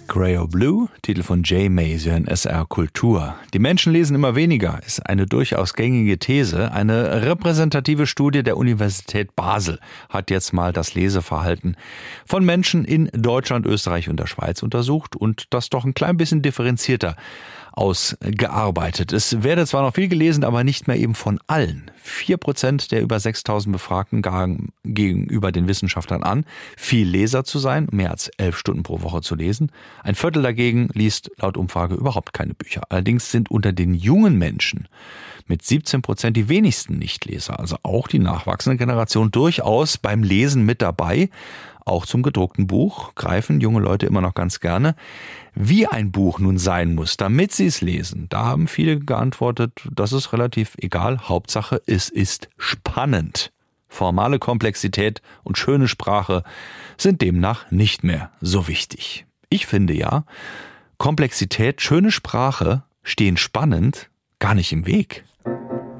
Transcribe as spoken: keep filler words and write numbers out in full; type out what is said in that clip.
Grey or Blue, Titel von Jay May, Sie hören S R Kultur. Die Menschen lesen immer weniger, ist eine durchaus gängige These. Eine repräsentative Studie der Universität Basel hat jetzt mal das Leseverhalten von Menschen in Deutschland, Österreich und der Schweiz untersucht und das doch ein klein bisschen differenzierter ausgearbeitet. Es werde zwar noch viel gelesen, aber nicht mehr eben von allen. Vier Prozent der über sechstausend Befragten gaben gegenüber den Wissenschaftlern an, viel Leser zu sein, mehr als elf Stunden pro Woche zu lesen. Ein Viertel dagegen liest laut Umfrage überhaupt keine Bücher. Allerdings sind unter den jungen Menschen mit siebzehn Prozent die wenigsten Nichtleser, also auch die nachwachsende Generation, durchaus beim Lesen mit dabei. Auch zum gedruckten Buch greifen junge Leute immer noch ganz gerne. Wie ein Buch nun sein muss, damit sie es lesen, da haben viele geantwortet, das ist relativ egal. Hauptsache, es ist spannend. Formale Komplexität und schöne Sprache sind demnach nicht mehr so wichtig. Ich finde ja, Komplexität, schöne Sprache stehen spannend gar nicht im Weg.